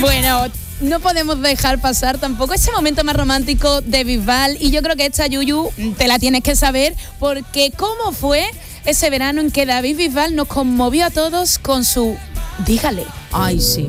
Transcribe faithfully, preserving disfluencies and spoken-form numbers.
Bueno, no podemos dejar pasar tampoco ese momento más romántico de Bisbal, y yo creo que esta, Yuyu, te la tienes que saber, porque cómo fue ese verano en que David Bisbal nos conmovió a todos con su Dígale. Ay, sí.